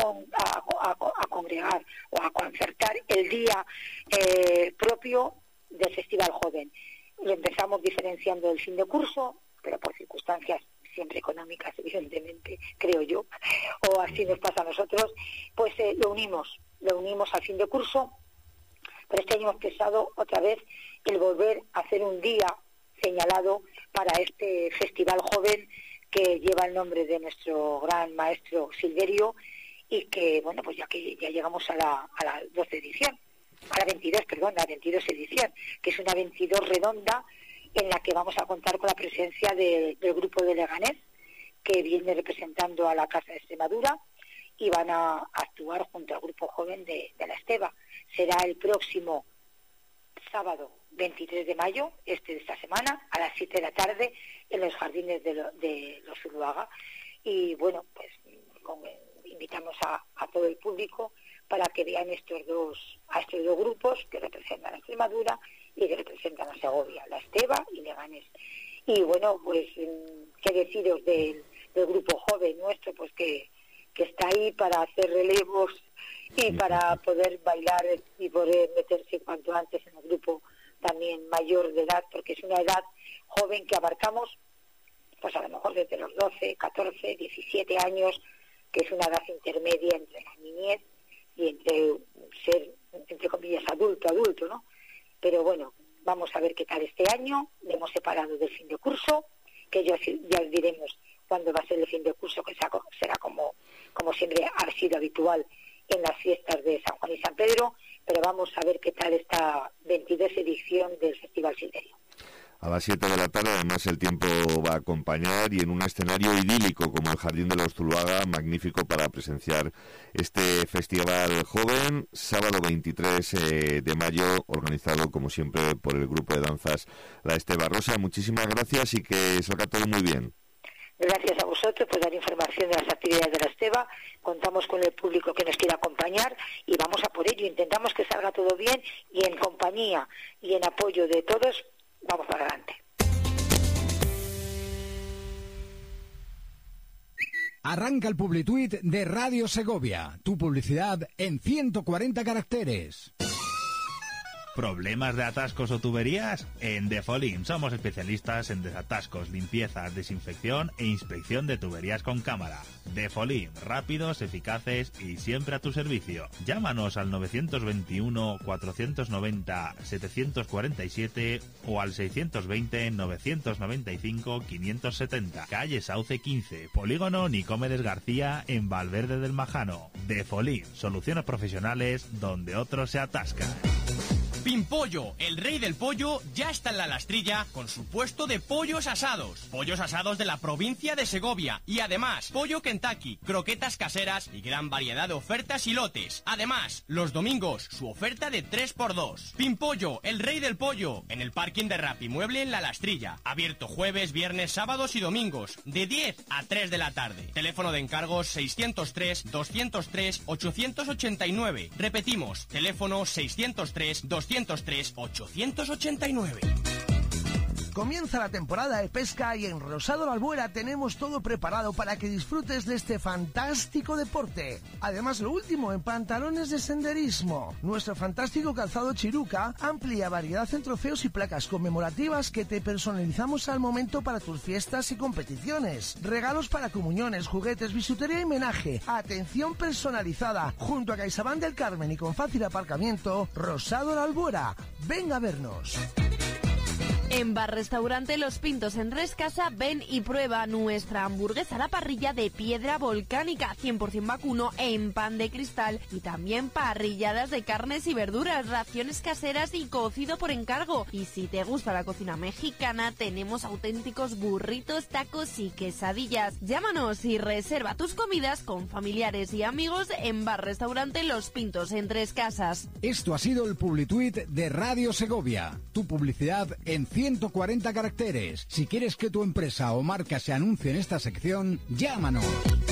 congregar o a concertar el día propio del Festival Joven. Lo empezamos diferenciando el fin de curso, pero por circunstancias siempre económicas, evidentemente, creo yo, o así nos pasa a nosotros, pues lo unimos al fin de curso, pero este año hemos pensado otra vez el volver a hacer un día señalado para este Festival Joven que lleva el nombre de nuestro gran maestro Silverio y que, bueno, pues ya llegamos a la 12 edición, a la 22 edición, que es una 22 redonda en la que vamos a contar con la presencia del grupo de Leganés, que viene representando a la Casa de Extremadura, y van a actuar junto al grupo joven de la Esteba. Será el próximo sábado 23 de mayo, de esta semana, a las 7 de la tarde, en los jardines de los Zuluaga. Y bueno, pues invitamos a todo el público para que vean a estos dos grupos que representan a Extremadura y que representan a Segovia, la Esteba y Leganés. Y bueno, pues qué deciros del grupo joven nuestro, pues que está ahí para hacer relevos y para poder bailar y poder meterse cuanto antes en el grupo también mayor de edad, porque es una edad joven que abarcamos pues a lo mejor desde los 12, 14, 17 años, que es una edad intermedia entre la niñez y entre ser, entre comillas, adulto, ¿no? Pero bueno, vamos a ver qué tal este año. Le hemos separado del fin de curso, que ya os diremos cuándo va a ser el fin de curso, que será como siempre ha sido habitual en las fiestas de San Juan y San Pedro, pero vamos a ver qué tal esta 22 edición del Festival Silverio. A las 7 de la tarde, además, el tiempo va a acompañar y en un escenario idílico como el Jardín de los Zuluaga, magnífico para presenciar este Festival Joven, sábado 23 de mayo, organizado, como siempre, por el grupo de danzas La Esteba. Rosa, muchísimas gracias y que salga todo muy bien. Gracias a vosotros por dar información de las actividades de la Esteba. Contamos con el público que nos quiera acompañar y vamos a por ello. Intentamos que salga todo bien y en compañía y en apoyo de todos vamos para adelante. Arranca el Publituit de Radio Segovia. Tu publicidad en 140 caracteres. ¿Problemas de atascos o tuberías? En Defolim somos especialistas en desatascos, limpiezas, desinfección e inspección de tuberías con cámara. Defolim, rápidos, eficaces y siempre a tu servicio. Llámanos al 921-490-747 o al 620-995-570. Calle Sauce 15, Polígono Nicomedes García, en Valverde del Majano. Defolim, soluciones profesionales donde otros se atascan. Pimpollo, el rey del pollo, ya está en la Lastrilla con su puesto de pollos asados. Pollos asados de la provincia de Segovia y además pollo Kentucky, croquetas caseras y gran variedad de ofertas y lotes. Además, los domingos, su oferta de 3x2. Pimpollo, el rey del pollo, en el parking de Rapimueble en la Lastrilla. Abierto jueves, viernes, sábados y domingos, de 10 a 3 de la tarde. Teléfono de encargos 603-203-889. Repetimos, teléfono 603-203-889. Comienza la temporada de pesca y en Rosado La Albuera tenemos todo preparado para que disfrutes de este fantástico deporte. Además, lo último en pantalones de senderismo. Nuestro fantástico calzado Chiruca, amplia variedad en trofeos y placas conmemorativas que te personalizamos al momento para tus fiestas y competiciones. Regalos para comuniones, juguetes, bisutería y menaje. Atención personalizada. Junto a CaixaBank del Carmen y con fácil aparcamiento, Rosado La Albuera. Ven a vernos. En Bar Restaurante Los Pintos en Rescasa, ven y prueba nuestra hamburguesa a la parrilla de piedra volcánica 100% vacuno en pan de cristal y también parrilladas de carnes y verduras, raciones caseras y cocido por encargo. Y si te gusta la cocina mexicana, tenemos auténticos burritos, tacos y quesadillas. Llámanos y reserva tus comidas con familiares y amigos en Bar Restaurante Los Pintos en Tres Casas. Esto ha sido el Publituit de Radio Segovia. Tu publicidad en 140 caracteres. Si quieres que tu empresa o marca se anuncie en esta sección, llámanos.